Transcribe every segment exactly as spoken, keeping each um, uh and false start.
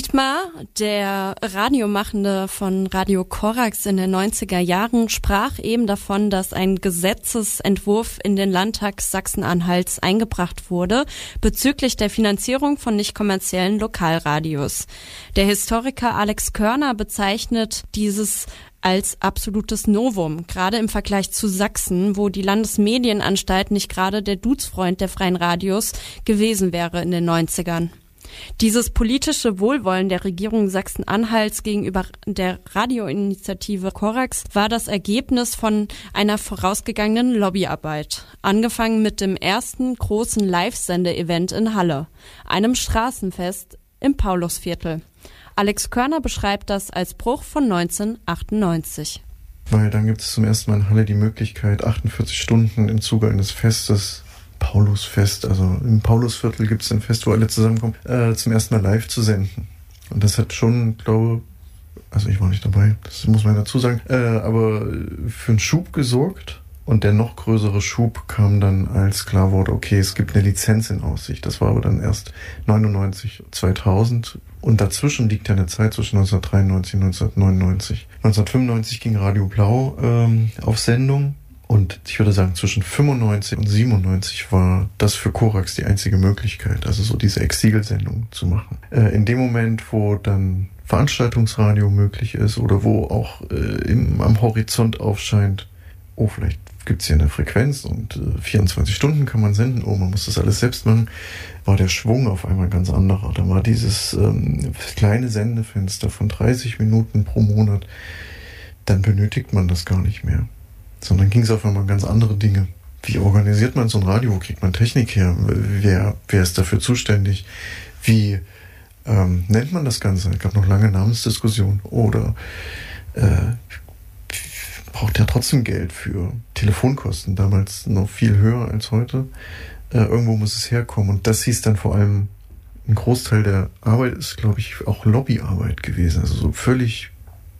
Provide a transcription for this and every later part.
Dietmar, der Radiomachende von Radio Korax in den neunziger Jahren, sprach eben davon, dass ein Gesetzesentwurf in den Landtag Sachsen-Anhalts eingebracht wurde bezüglich der Finanzierung von nicht kommerziellen Lokalradios. Der Historiker Alex Körner bezeichnet dieses als absolutes Novum, gerade im Vergleich zu Sachsen, wo die Landesmedienanstalt nicht gerade der Duzfreund der freien Radios gewesen wäre in den neunzigern. Dieses politische Wohlwollen der Regierung Sachsen-Anhalts gegenüber der Radioinitiative Korax war das Ergebnis von einer vorausgegangenen Lobbyarbeit. Angefangen mit dem ersten großen Live-Sende-Event in Halle, einem Straßenfest im Paulusviertel. Alex Körner beschreibt das als Bruch von neunzehnhundertachtundneunzig. Weil dann gibt es zum ersten Mal in Halle die Möglichkeit, achtundvierzig Stunden im Zuge eines Festes, Paulusfest, also im Paulusviertel gibt es ein Fest, wo alle zusammenkommen, äh, zum ersten Mal live zu senden. Und das hat schon, glaube also ich war nicht dabei, das muss man dazu sagen, äh, aber für einen Schub gesorgt. Und der noch größere Schub kam dann, als klar wurde, okay, es gibt eine Lizenz in Aussicht. Das war aber dann erst neunundneunzig, zweitausend. Und dazwischen liegt ja eine Zeit zwischen neunzehnhundertdreiundneunzig und neunzehnhundertneunundneunzig. neunzehnhundertfünfundneunzig ging Radio Blau ähm, auf Sendung. Und ich würde sagen, zwischen fünfundneunzig und siebenundneunzig war das für Korax die einzige Möglichkeit, also so diese Exil-Sendung zu machen. Äh, in dem Moment, wo dann Veranstaltungsradio möglich ist oder wo auch äh, im, am Horizont aufscheint, oh, vielleicht gibt es hier eine Frequenz und äh, vierundzwanzig Stunden kann man senden, oh, man muss das alles selbst machen, war der Schwung auf einmal ganz anderer. Da war dieses ähm, kleine Sendefenster von dreißig Minuten pro Monat, dann benötigt man das gar nicht mehr. Sondern ging es auf einmal ganz andere Dinge. Wie organisiert man so ein Radio? Wo kriegt man Technik her? Wer, wer ist dafür zuständig? Wie ähm, nennt man das Ganze? Es gab noch lange Namensdiskussionen. Oder äh, braucht ja trotzdem Geld für Telefonkosten, damals noch viel höher als heute. Äh, irgendwo muss es herkommen. Und das hieß dann vor allem, ein Großteil der Arbeit ist, glaube ich, auch Lobbyarbeit gewesen. Also so völlig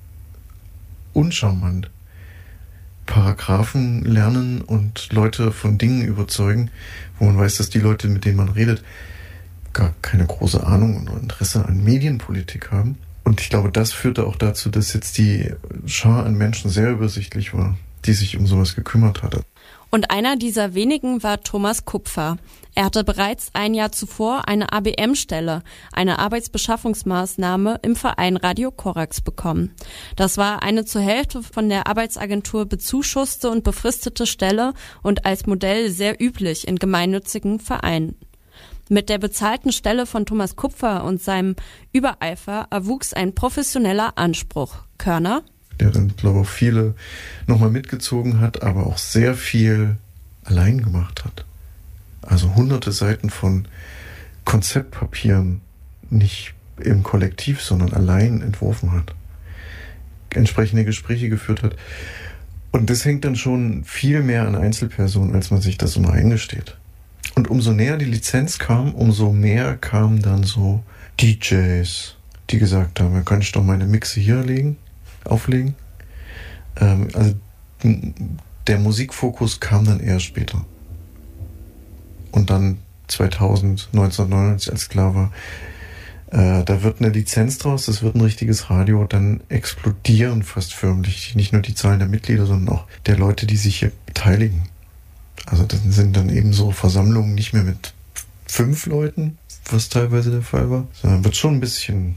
uncharmant. Paragraphen lernen und Leute von Dingen überzeugen, wo man weiß, dass die Leute, mit denen man redet, gar keine große Ahnung und Interesse an Medienpolitik haben. Und ich glaube, das führte auch dazu, dass jetzt die Schar an Menschen sehr übersichtlich war, die sich um sowas gekümmert hatte. Und einer dieser wenigen war Thomas Kupfer. Er hatte bereits ein Jahr zuvor eine A B M-Stelle, eine Arbeitsbeschaffungsmaßnahme im Verein Radio Korax bekommen. Das war eine zur Hälfte von der Arbeitsagentur bezuschusste und befristete Stelle und als Modell sehr üblich in gemeinnützigen Vereinen. Mit der bezahlten Stelle von Thomas Kupfer und seinem Übereifer erwuchs ein professioneller Anspruch. Körner? Der dann, glaube ich, auch viele nochmal mitgezogen hat, aber auch sehr viel allein gemacht hat. Also hunderte Seiten von Konzeptpapieren nicht im Kollektiv, sondern allein entworfen hat. Entsprechende Gespräche geführt hat. Und das hängt dann schon viel mehr an Einzelpersonen, als man sich das immer eingesteht. Und umso näher die Lizenz kam, umso mehr kamen dann so D Js, die gesagt haben, kann ich doch meine Mixe hier legen, auflegen. Ähm, also der Musikfokus kam dann eher später. Und dann zweitausend, neunzehnhundertneunundneunzig, als klar war, äh, da wird eine Lizenz draus, das wird ein richtiges Radio, dann explodieren fast förmlich nicht nur die Zahlen der Mitglieder, sondern auch der Leute, die sich hier beteiligen. Also das sind dann eben so Versammlungen nicht mehr mit fünf Leuten, was teilweise der Fall war, sondern wird schon ein bisschen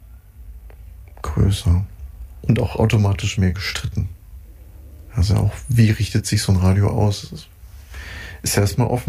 größer und auch automatisch mehr gestritten. Also auch, wie richtet sich so ein Radio aus? Ist ja erstmal offen.